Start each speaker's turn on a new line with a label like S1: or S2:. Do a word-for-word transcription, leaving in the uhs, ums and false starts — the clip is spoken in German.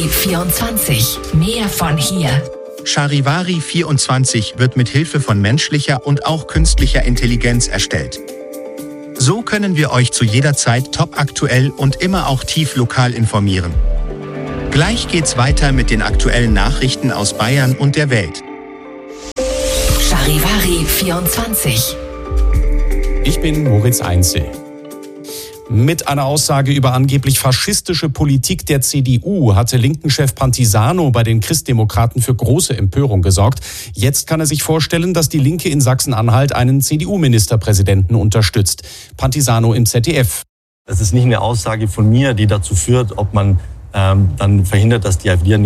S1: vierundzwanzig. Mehr von hier.
S2: Charivari vierundzwanzig wird mit Hilfe von menschlicher und auch künstlicher Intelligenz erstellt. So können wir euch zu jeder Zeit topaktuell und immer auch tief lokal informieren. Gleich geht's weiter mit den aktuellen Nachrichten aus Bayern und der Welt.
S1: Charivari vierundzwanzig.
S3: Ich bin Moritz Einzel. Mit einer Aussage über angeblich faschistische Politik der C D U hatte Linken-Chef Pantisano bei den Christdemokraten für große Empörung gesorgt. Jetzt kann er sich vorstellen, dass die Linke in Sachsen-Anhalt einen C D U-Ministerpräsidenten unterstützt. Pantisano im Z D F.
S4: Das ist nicht eine Aussage von mir, die dazu führt, ob man ähm, dann verhindert, dass die AfD